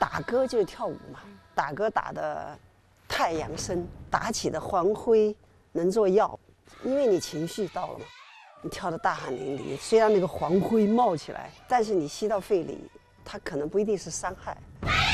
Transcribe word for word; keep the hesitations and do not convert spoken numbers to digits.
打歌就是跳舞嘛，打歌打的太阳升，打起的黄灰能做药，因为你情绪到了嘛，你跳得大汗淋漓，虽然那个黄灰冒起来，但是你吸到肺里，它可能不一定是伤害。